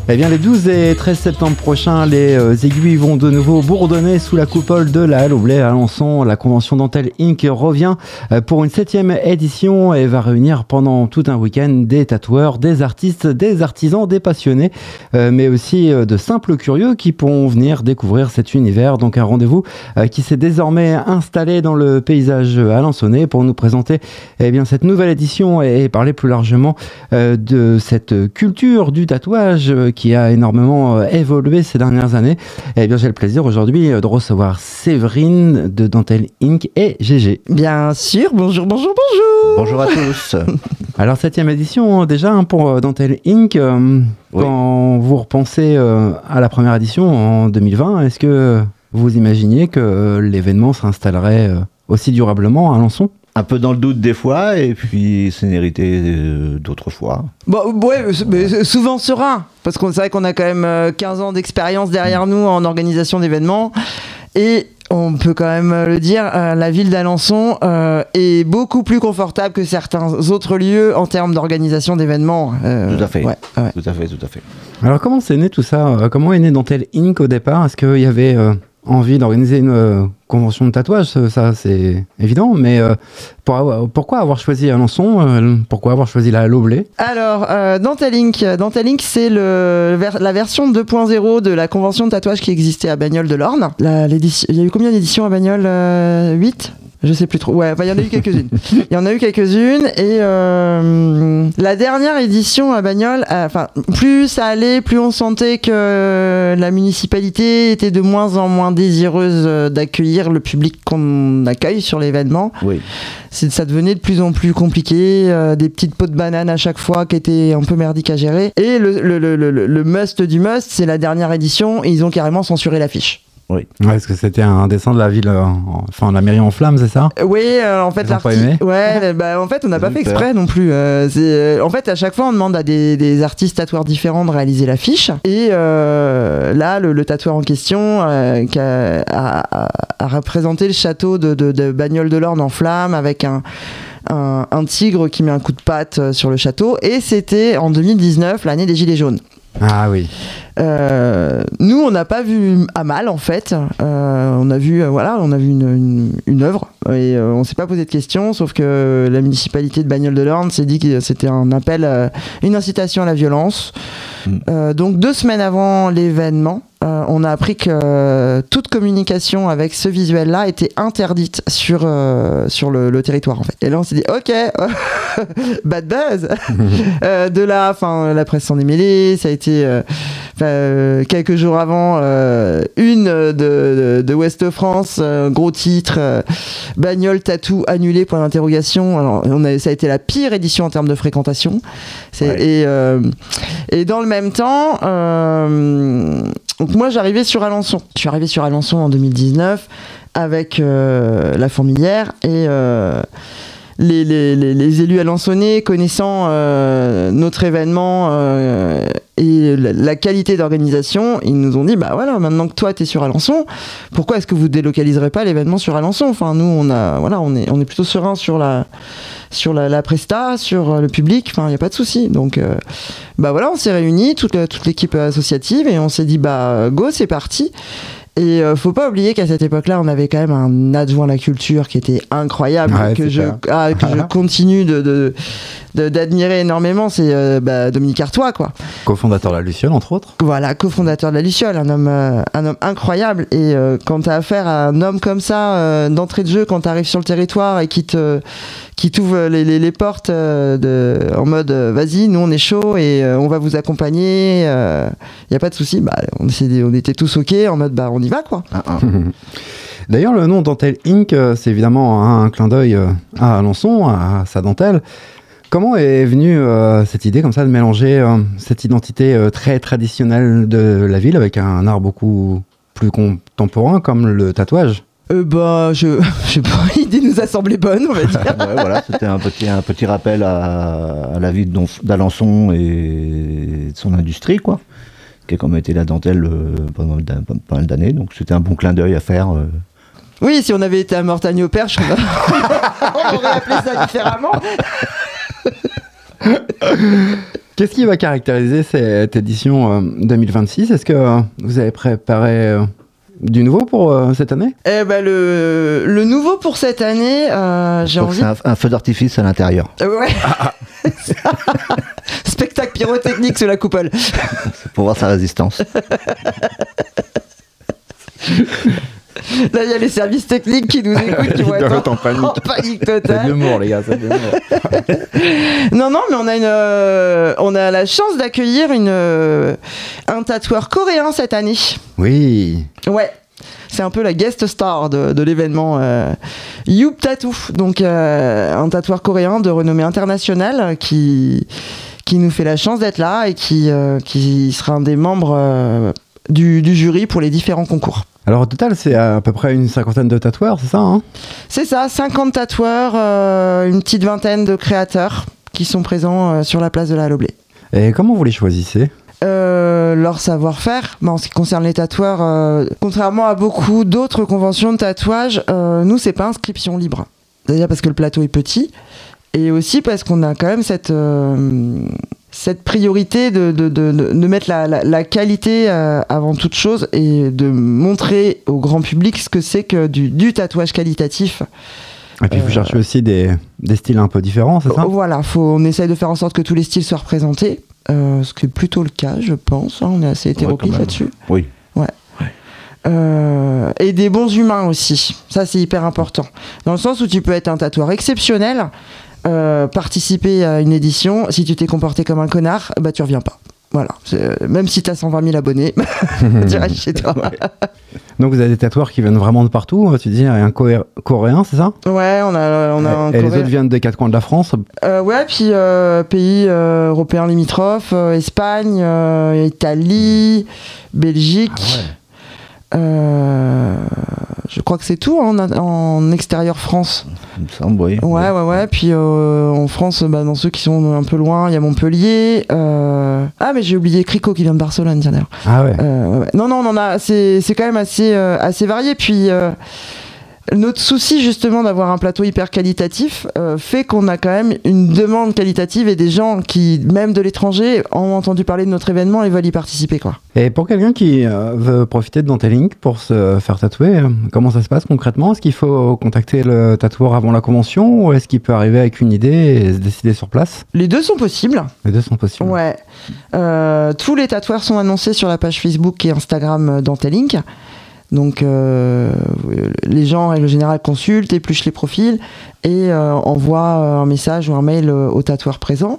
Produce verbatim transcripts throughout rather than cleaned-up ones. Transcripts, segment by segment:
Eh bien, les douze et treize septembre prochains, les euh, aiguilles vont de nouveau bourdonner sous la coupole de la Halle au Blé à Alençon. La convention Dentelle Incorporée revient euh, pour une septième édition et va réunir pendant tout un week-end des tatoueurs, des artistes, des artisans, des passionnés, euh, mais aussi euh, de simples curieux qui pourront venir découvrir cet univers. Donc un rendez-vous euh, qui s'est désormais installé dans le paysage alençonnais pour nous présenter eh bien, cette nouvelle édition et, et parler plus largement euh, de cette culture du tatouage euh, qui a énormément euh, évolué ces dernières années. Eh bien, j'ai le plaisir aujourd'hui euh, de recevoir Séverine de Dentelle Incorporée et G G. Bien sûr, bonjour, bonjour, bonjour. Bonjour à tous. Alors, septième édition déjà hein, pour euh, Dentelle Incorporée. Euh, oui. Quand vous repensez euh, à la première édition en deux mille vingt, est-ce que vous imaginiez que euh, l'événement s'installerait euh, aussi durablement à Alençon ? Un peu dans le doute des fois, et puis c'est une hérité euh, d'autres fois. Bon, ouais, mais souvent serein, parce qu'on c'est vrai qu'on a quand même quinze ans d'expérience derrière nous en organisation d'événements, et on peut quand même le dire, euh, la ville d'Alençon euh, est beaucoup plus confortable que certains autres lieux en termes d'organisation d'événements. Euh, tout à fait, ouais, ouais. tout à fait, tout à fait. Alors comment c'est né tout ça ? Comment est né Dentelle Incorporée au départ ? Est-ce qu'il y avait euh, envie d'organiser une euh, convention de tatouage ? Ça c'est évident, mais euh, pour, pourquoi avoir choisi Alençon ? euh, Pourquoi avoir choisi la Halle au Blé ? Alors, euh, Dentelle Incorporée, Dentelle Incorporée, c'est le, la version deux point zéro de la convention de tatouage qui existait à Bagnoles de l'Orne. La, il y a eu combien d'éditions à Bagnoles ? euh, huit ? Je sais plus trop. Ouais, bah, il y en a eu quelques-unes. Il y en a eu quelques-unes et euh, la dernière édition à Bagnoles, enfin, euh, plus ça allait, plus on sentait que la municipalité était de moins en moins désireuse d'accueillir le public qu'on accueille sur l'événement. Oui. C'est, ça devenait de plus en plus compliqué, euh, des petites pots de banane à chaque fois qui étaient un peu merdiques à gérer. Et le, le, le, le, le must du must, c'est la dernière édition et ils ont carrément censuré l'affiche. Oui. Ouais, parce que c'était un dessin de la ville, euh, en, enfin la mairie en flammes, c'est ça ? Oui, euh, en fait, l'artiste. Ouais, bah, en fait, on n'a pas fait exprès non plus. Euh, c'est, euh, en fait, à chaque fois, on demande à des, des artistes tatoueurs différents de réaliser l'affiche. Et euh, là, le, le tatoueur en question euh, qui a, a, a représenté le château de, de, de Bagnoles de l'Orne en flammes avec un. Un, un tigre qui met un coup de patte sur le château. Et c'était en deux mille dix-neuf, l'année des Gilets jaunes. Ah oui. Euh, nous, on n'a pas vu à mal en fait. Euh, on a vu, euh, voilà, on a vu une, une, une œuvre et euh, on s'est pas posé de questions. Sauf que la municipalité de Bagnoles de l'Orne s'est dit que c'était un appel, euh, une incitation à la violence. Mmh. Euh, donc deux semaines avant l'événement, euh, on a appris que euh, toute communication avec ce visuel-là était interdite sur euh, sur le, le territoire en fait. Et là, on s'est dit, ok, bad buzz. euh, de là, enfin, la presse s'en est mêlée. Ça a été euh, Euh, quelques jours avant, euh, une de, de, de Ouest France, euh, gros titre, euh, Bagnoles tatou annulé point d'interrogation. Alors, on a, ça a été la pire édition en termes de fréquentation. C'est, ouais. et, euh, et dans le même temps, euh, donc moi j'arrivais sur Alençon. Je suis arrivé sur Alençon en deux mille dix-neuf avec euh, la fourmilière et euh, Les, les, les, les élus alençonnais connaissant euh, notre événement euh, et la, la qualité d'organisation, ils nous ont dit bah voilà, maintenant que toi t'es sur Alençon, pourquoi est-ce que vous délocaliserez pas l'événement sur Alençon ? Enfin nous on a voilà on est on est plutôt serein sur la sur la, la presta, sur le public, enfin il y a pas de souci. Donc euh, bah voilà, on s'est réunis toute toute l'équipe associative et on s'est dit bah go, c'est parti. Et euh, faut pas oublier qu'à cette époque-là, on avait quand même un adjoint à la culture qui était incroyable, ouais, que, je, ah, que je continue de, de, de, d'admirer énormément. C'est euh, bah, Dominique Artois, quoi. Cofondateur de la Luciole, entre autres. Voilà, cofondateur de la Luciole, un homme, euh, un homme incroyable. Et euh, quand t'as affaire à un homme comme ça, euh, d'entrée de jeu, quand t'arrives sur le territoire et qui te qui t'ouvre les, les, les portes euh, de, en mode euh, vas-y, nous on est chaud et euh, on va vous accompagner, il euh, n'y a pas de souci. Bah, on, on était tous ok en mode bah on y va quoi. Ah, ah. D'ailleurs, le nom Dentelle Incorporée, c'est évidemment un, un clin d'œil à Alençon, à, à sa dentelle. Comment est venue euh, cette idée comme ça de mélanger euh, cette identité euh, très traditionnelle de la ville avec un art beaucoup plus contemporain comme le tatouage ? Euh, bah, je je sais pas, l'idée nous a semblé bonne, on va dire. Ouais, voilà, c'était un petit, un petit rappel à, à la ville d'Alençon et de son industrie, quoi, qui a quand même été la dentelle euh, pendant pas mal d'années, donc c'était un bon clin d'œil à faire. Euh. Oui, si on avait été à Mortagne-au-Perche, on aurait appelé ça différemment. Qu'est-ce qui va caractériser cette édition euh, deux mille vingt-six? Est-ce que euh, vous avez préparé euh, du nouveau pour euh, cette année? Eh ben le, le nouveau pour cette année, euh, j'ai envie. C'est un, un feu d'artifice à l'intérieur. Euh, ouais. Spectacle pyrotechnique sous la coupole. C'est pour voir sa résistance. Là, il y a les services techniques qui nous écoutent, qui vont Ils doivent être être en panique. en panique C'est de totale. l'humour, les gars, c'est de l'humour. Non, non, mais on a une, euh, on a la chance d'accueillir une, euh, un tatoueur coréen cette année. Oui. Ouais. C'est un peu la guest star de, de l'événement euh, Youp Tattoo. Donc, euh, un tatoueur coréen de renommée internationale qui, qui nous fait la chance d'être là et qui, euh, qui sera un des membres euh, du, du jury pour les différents concours. Alors au total, c'est à peu près une cinquantaine de tatoueurs, c'est ça hein? C'est ça, cinquante tatoueurs, euh, une petite vingtaine de créateurs qui sont présents euh, sur la place de la Haloblé. Et comment vous les choisissez? Euh, leur savoir-faire, bah, en ce qui concerne les tatoueurs, euh, contrairement à beaucoup d'autres conventions de tatouage, euh, nous c'est pas inscription libre. Déjà parce que le plateau est petit, et aussi parce qu'on a quand même cette, euh, cette priorité de, de, de, de mettre la, la, la qualité euh, avant toute chose et de montrer au grand public ce que c'est que du, du tatouage qualitatif. Et puis vous Euh, cherchez aussi des, des styles un peu différents, c'est ça? Voilà, faut, on essaye de faire en sorte que tous les styles soient représentés. Euh, ce qui est plutôt le cas, je pense. Hein, on est assez hétéroclite Ouais, quand même. là-dessus. Oui. Euh, et des bons humains aussi. Ça, c'est hyper important. Dans le sens où tu peux être un tatoueur exceptionnel, euh, participer à une édition, si tu t'es comporté comme un connard, bah tu reviens pas. Voilà. C'est- Même si t'as cent vingt mille abonnés, tu restes chez toi. Donc vous avez des tatoueurs qui viennent vraiment de partout, tu dis, un Coré- coréen, c'est ça? Ouais, on a, on a un Et les Coréen. autres viennent des quatre coins de la France. Euh, ouais, puis euh, pays euh, européens limitrophes, euh, Espagne, euh, Italie, Belgique. Euh, je crois que c'est tout hein, en, en extérieur France. Il me semble, oui. Ouais, ouais, ouais. Puis euh, en France, bah, dans ceux qui sont un peu loin, il y a Montpellier. Euh... Ah, mais j'ai oublié Crico qui vient de Barcelone, tiens d'ailleurs. Ah ouais. Euh, ouais, ouais. Non, non, on en a. C'est, c'est quand même assez, euh, assez varié. Puis euh, notre souci justement d'avoir un plateau hyper qualitatif euh, fait qu'on a quand même une demande qualitative et des gens qui, même de l'étranger, ont entendu parler de notre événement et veulent y participer, quoi. Et pour quelqu'un qui euh, veut profiter de Dantelink pour se faire tatouer, euh, comment ça se passe concrètement? Est-ce qu'il faut contacter le tatoueur avant la convention ou est-ce qu'il peut arriver avec une idée et se décider sur place? Les deux sont possibles. Les deux sont possibles. Ouais. Euh, tous les tatoueurs sont annoncés sur la page Facebook et Instagram d'Antelink. Donc euh, les gens, en règle générale, consultent, épluchent les profils et euh, envoient un message ou un mail euh, au tatoueur présent.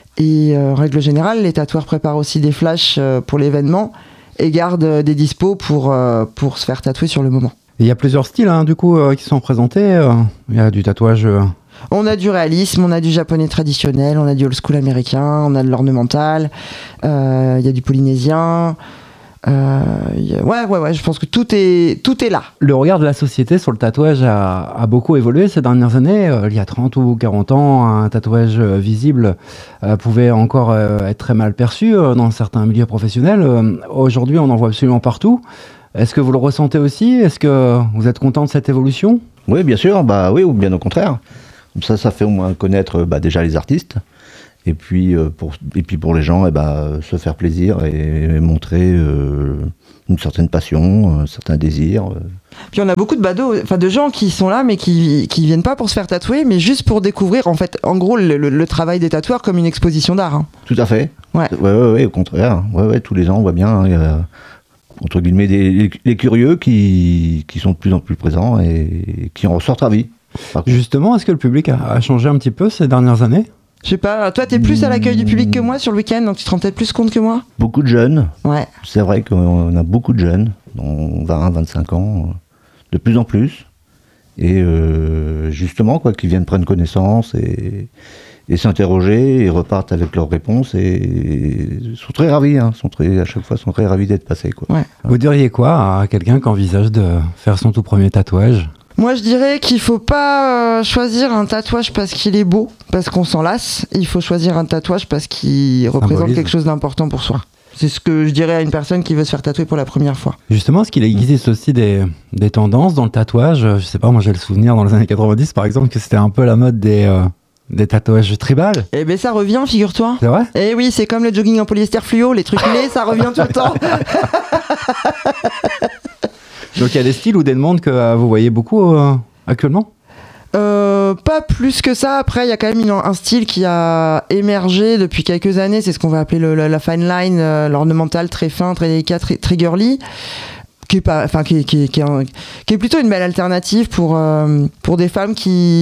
Et euh, en règle générale, les tatoueurs préparent aussi des flashs euh, pour l'événement et gardent euh, des dispos pour, euh, pour se faire tatouer sur le moment. Et il y a plusieurs styles hein, du coup euh, qui sont présentés. euh, Il y a du tatouage. euh, On a du réalisme, on a du japonais traditionnel, on a du old school américain, on a de l'ornemental, euh, il y a du polynésien. Euh, y a- ouais, ouais, ouais, je pense que tout est, tout est là. Le regard de la société sur le tatouage a, a beaucoup évolué ces dernières années. Euh, il y a trente ou quarante ans, un tatouage euh, visible euh, pouvait encore euh, être très mal perçu euh, dans certains milieux professionnels. Euh, aujourd'hui, on en voit absolument partout. Est-ce que vous le ressentez aussi? Est-ce que vous êtes content de cette évolution? Oui, bien sûr, bah oui, ou bien au contraire. Comme ça, ça fait au moins connaître bah, déjà les artistes. Et puis, euh, pour, et puis pour les gens, eh ben, se faire plaisir et montrer euh, une certaine passion, un certain désir. euh. Puis on a beaucoup de badauds, enfin de gens qui sont là mais qui, qui viennent pas pour se faire tatouer, mais juste pour découvrir en fait, en gros, le, le- le travail des tatoueurs comme une exposition d'art. hein. Tout à fait. Ouais. Ouais, ouais, ouais, au contraire. Ouais, ouais, tous les ans, on voit bien, hein, il y a, entre guillemets, des, les, les curieux qui, qui sont de plus en plus présents et qui en ressortent ravis. Par contre, Justement, est-ce que le public a, a changé un petit peu ces dernières années? Je sais pas, toi t'es plus à l'accueil du public que moi sur le week-end, donc tu te rends peut-être plus compte que moi. beaucoup de jeunes, Ouais. c'est vrai qu'on a beaucoup de jeunes, dont vingt, vingt-cinq ans, euh, de plus en plus. Et euh, justement, quoi, qui viennent prendre connaissance et, et s'interroger et repartent avec leurs réponses et sont très ravis, hein, sont très, à chaque fois sont très ravis d'être passés, quoi. Ouais. Vous diriez quoi à quelqu'un qui envisage de faire son tout premier tatouage? Moi je dirais qu'il faut pas euh, choisir un tatouage parce qu'il est beau, parce qu'on s'en lasse. Il faut choisir un tatouage parce qu'il représente Symbolise. quelque chose d'important pour soi. C'est ce que je dirais à une personne qui veut se faire tatouer pour la première fois. Justement, est-ce qu'il existe aussi des, des tendances dans le tatouage? Je sais pas, moi j'ai le souvenir dans les années quatre-vingt-dix par exemple que c'était un peu la mode des, euh, Des tatouages tribal? Eh ben ça revient, figure-toi. C'est vrai? Eh oui, c'est comme le jogging en polyester fluo, les trucs laids, ça revient tout le temps. Donc il y a des styles ou des demandes que euh, vous voyez beaucoup euh, actuellement? Euh, pas plus que ça. Après, il y a quand même une, un style qui a émergé depuis quelques années. C'est ce qu'on va appeler le, la, la fine line, euh, l'ornemental très fin, très délicat, très, très girly. Qui est, pas, enfin, qui, qui, qui, est un, qui est plutôt une belle alternative pour, euh, pour des femmes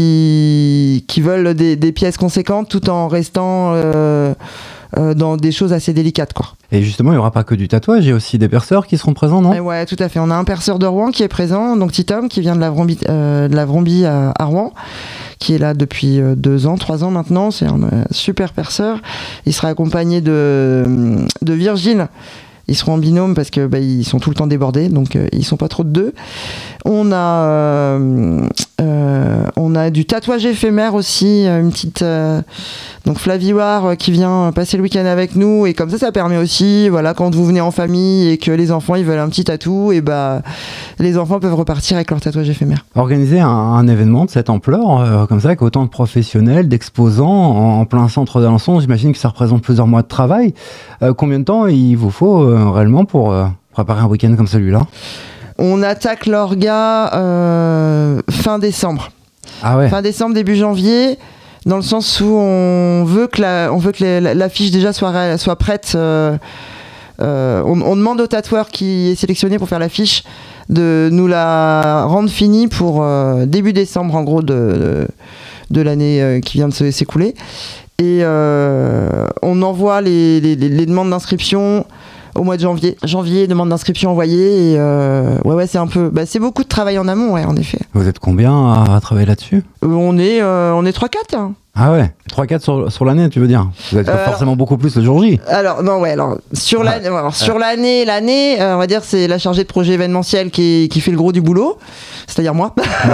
qui, qui veulent des, des pièces conséquentes tout en restant euh, euh, dans des choses assez délicates, quoi. Et justement, il n'y aura pas que du tatouage, il y a aussi des perceurs qui seront présents, non? Et ouais, tout à fait. On a un perceur de Rouen qui est présent, donc Titom, qui vient de la Vrombie, euh, de la Vrombie à, à Rouen, qui est là depuis euh, deux ans, trois ans maintenant. C'est un euh, super perceur. Il sera accompagné de, de Virgile. Ils seront en binôme parce que bah, ils sont tout le temps débordés, donc euh, ils sont pas trop de deux. On a, euh, euh, on a du tatouage éphémère aussi, une petite euh, donc Flavie War euh, qui vient passer le week-end avec nous, et comme ça, ça permet aussi, voilà, quand vous venez en famille et que les enfants ils veulent un petit tatou, et bah les enfants peuvent repartir avec leur tatouage éphémère. Organiser un, un événement de cette ampleur, euh, comme ça, avec autant de professionnels, d'exposants en, en plein centre d'Alençon, j'imagine que ça représente plusieurs mois de travail. Euh, combien de temps il vous faut euh, réellement pour euh, préparer un week-end comme celui-là? On attaque l'orga euh, fin décembre. Ah ouais. Fin décembre, début janvier, dans le sens où on veut que la, on veut que les, l'affiche déjà soit, soit prête. Euh, euh, on, on demande au tatoueur qui est sélectionné pour faire l'affiche de nous la rendre finie pour euh, début décembre, en gros, de, de, de l'année euh, qui vient de se, s'écouler. Et euh, on envoie les, les, les demandes d'inscription au mois de janvier. Janvier, demande d'inscription envoyée. Et euh, ouais, ouais, c'est un peu. Bah, c'est beaucoup de travail en amont, ouais, en effet. Vous êtes combien à, à travailler là-dessus? euh, On est, euh, on est trois quatre. Hein. Ah ouais, trois quatre sur, sur l'année, tu veux dire? Vous êtes Euh, forcément beaucoup plus le jour J. Alors, non, ouais, alors, sur, Ah. la, alors, sur l'année, l'année, euh, on va dire, c'est la chargée de projet événementiel qui, qui fait le gros du boulot, c'est-à-dire moi.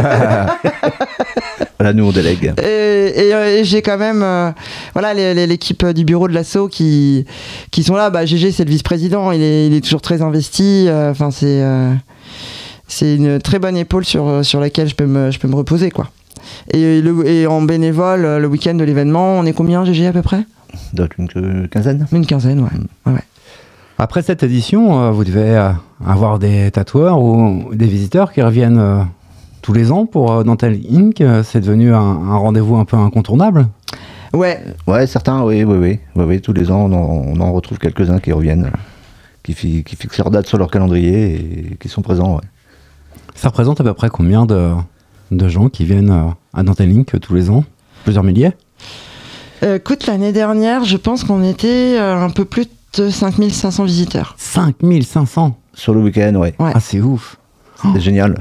Voilà, nous on délègue. Et, et, euh, et j'ai quand même euh, voilà, les, les, l'équipe du bureau de l'asso qui, qui sont là. Bah, G G, c'est le vice-président, il est, il est toujours très investi. Enfin, euh, c'est, euh, c'est une très bonne épaule sur, sur laquelle je peux me, je peux me reposer, quoi. Et, le, et en bénévole, le week-end de l'événement, on est combien, G G, à peu près? Donc une quinzaine. Une quinzaine, ouais. Mmh. ouais, ouais. Après cette édition, euh, vous devez euh, avoir des tatoueurs ou des visiteurs qui reviennent euh, tous les ans pour euh, Dentelle Incorporated. C'est devenu un, un rendez-vous un peu incontournable. Ouais. Ouais, certains, oui, oui, oui. oui, oui tous les ans, on en, on en retrouve quelques-uns qui reviennent, qui, fi, qui fixent leur date sur leur calendrier et qui sont présents. Ouais. Ça représente à peu près combien de, de gens qui viennent euh, à Dentelle Incorporated tous les ans? Plusieurs milliers? euh, Écoute, l'année dernière, je pense qu'on était euh, un peu plus de cinq mille cinq cents visiteurs. cinq mille cinq cents? Sur le week-end, ouais. ouais. Ah, c'est ouf. C'est oh. génial.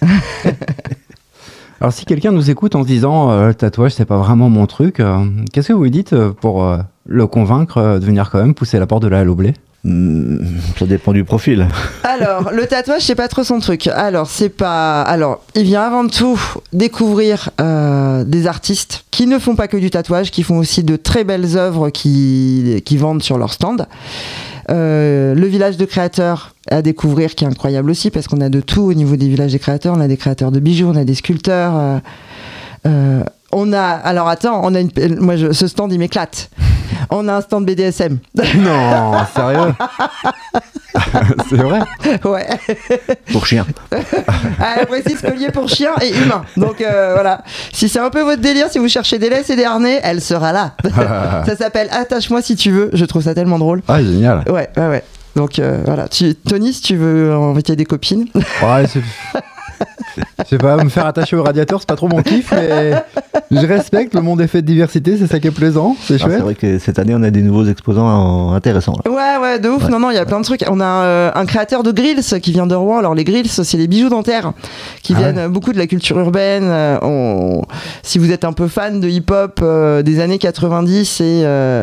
Alors, si quelqu'un nous écoute en se disant euh, le tatouage, c'est pas vraiment mon truc, euh, qu'est-ce que vous lui dites pour euh, le convaincre euh, de venir quand même pousser la porte de la Halle au Blé? Mmh, ça dépend du profil. Alors, le tatouage, c'est pas trop son truc. Alors, c'est pas. Alors, il vient avant tout découvrir euh, des artistes qui ne font pas que du tatouage, qui font aussi de très belles œuvres qui, qui vendent sur leur stand. Euh, le village de créateurs à découvrir, qui est incroyable aussi, parce qu'on a de tout au niveau des villages des créateurs. On a des créateurs de bijoux, on a des sculpteurs. Euh, euh, on a. Alors, attends, on a une. Moi, je, ce stand, il m'éclate. On a un stand B D S M. Non, sérieux? C'est vrai? Ouais. Pour chien. Ah, elle précise collier pour chien et humain. Donc euh, voilà. Si c'est un peu votre délire, si vous cherchez des laisses et des harnais, elle sera là. Ça s'appelle Attache-moi si tu veux. Je trouve ça tellement drôle. Ah, génial. Ouais, ouais, ouais. Donc euh, voilà. Tu, Tony, si tu veux inviter des copines. Ouais, c'est... Je sais pas, me faire attacher au radiateur, c'est pas trop mon kiff, mais je respecte, le monde est fait de diversité, c'est ça qui est plaisant, c'est chouette. Ah, c'est vrai que cette année, on a des nouveaux exposants intéressants. Là. Ouais, ouais, de ouf. Ouais. Non, non, il y a plein de trucs. On a euh, un créateur de grills qui vient de Rouen. Alors, les grills, c'est les bijoux dentaires qui ah viennent ouais. beaucoup de la culture urbaine. Euh, on... Si vous êtes un peu fan de hip-hop euh, des années quatre-vingt-dix et euh,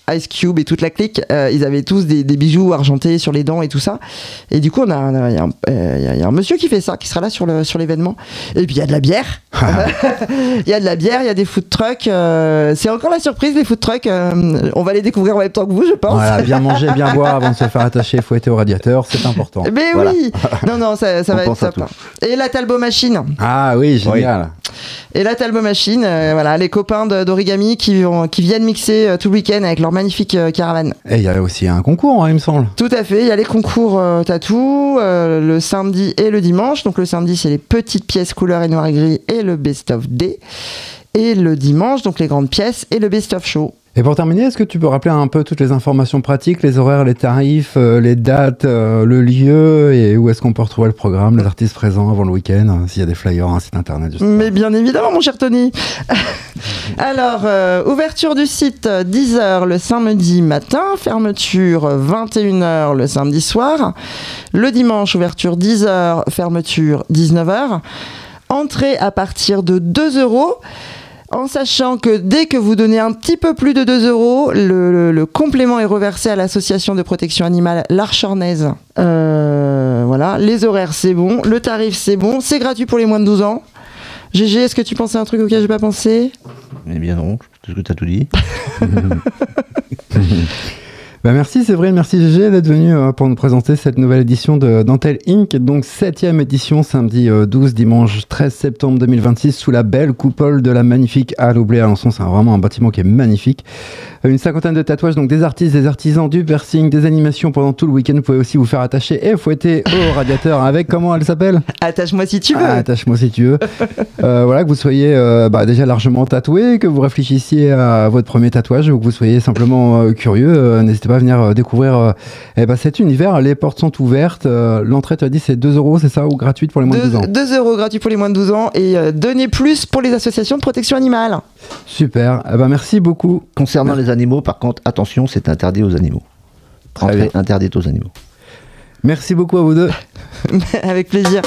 Ice Cube et toute la clique, euh, ils avaient tous des, des bijoux argentés sur les dents et tout ça. Et du coup, on a, on a, il y a un, euh, y a un monsieur qui fait ça, qui sera là sur, le, sur l'événement. Et puis il y a de la bière. Il y a de la bière, il y a des food trucks. Euh, c'est encore la surprise, les food trucks. Euh, on va les découvrir en même temps que vous, je pense. Voilà, bien manger, bien boire avant de se faire attacher et fouetter au radiateur, c'est important. Mais Voilà. oui. Non, non, ça, ça va être top. Et la Talbot Machine. Ah oui, génial. Oui. Et la Talbot Machine, euh, voilà, les copains de, d'Origami qui, vont, qui viennent mixer euh, tout le week-end avec leur magnifique euh, caravane. Et il y a aussi un concours, hein, il me semble. Tout à fait, il y a les concours euh, tatou euh, le samedi et le dimanche. Donc le samedi, c'est les petites pièces couleur et noir et gris et le Best of D. Et le dimanche, donc les grandes pièces et le Best of Show. Et pour terminer, est-ce que tu peux rappeler un peu toutes les informations pratiques, les horaires, les tarifs, euh, les dates, euh, le lieu et où est-ce qu'on peut retrouver le programme, les artistes présents avant le week-end, euh, s'il y a des flyers, un site internet, je sais Mais pas. bien évidemment, mon cher Tony. Alors, euh, ouverture du site dix heures le samedi matin, fermeture vingt et une heures le samedi soir. Le dimanche, ouverture dix heures, fermeture dix-neuf heures. Entrée à partir de deux euros. En sachant que dès que vous donnez un petit peu plus de deux euros, le, le, le complément est reversé à l'association de protection animale L'Arche Ornaise. Euh, voilà, les horaires c'est bon, le tarif c'est bon, c'est gratuit pour les moins de douze ans. Gégé, est-ce que tu pensais à un truc auquel j'ai pas pensé ? Eh bien non, c'est ce que tu as tout dit. Bah merci Séverine, merci Gégé d'être venu euh, pour nous présenter cette nouvelle édition de Dentelle Incorporée, donc septième édition, samedi euh, douze, dimanche treize septembre deux mille vingt-six, sous la belle coupole de la magnifique Halle Oublée à Alençon. C'est vraiment un bâtiment qui est magnifique. Une cinquantaine de tatouages, donc des artistes, des artisans, du piercing, des animations pendant tout le week-end. Vous pouvez aussi vous faire attacher et fouetter au radiateur avec, comment elle s'appelle ? Attache-moi si tu veux. Ah, attache-moi si tu veux. euh, voilà, que vous soyez euh, bah, déjà largement tatoué, que vous réfléchissiez à votre premier tatouage ou que vous soyez simplement euh, curieux, euh, n'hésitez pas à venir euh, découvrir euh, eh ben, cet univers. Les portes sont ouvertes. Euh, l'entrée, tu as dit, c'est deux euros, c'est ça, ou gratuite pour les moins de douze ans ? deux euros gratuit pour les moins de douze ans et euh, donnez plus pour les associations de protection animale. Super. Eh ben, merci beaucoup. Concernant les animaux, par contre, attention, c'est interdit aux animaux. Entrée interdite aux animaux. Merci beaucoup à vous deux. Avec plaisir.